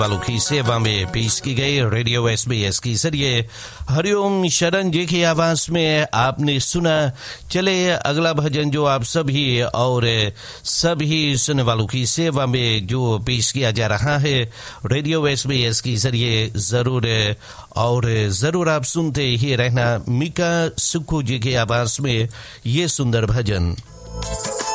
वालों की सेवा में पेश की गई रेडियो SBS के जरिए हरिओम शरण जी की आवाज में आपने सुना। चले अगला भजन जो आप सभी और सभी सुनने वालों की सेवा में जो पेश किया जा रहा है रेडियो SBS के जरिए जरूर आप सुनते ही रहना। मीका सुक्खू जी की आवाज में ये सुंदर भजन।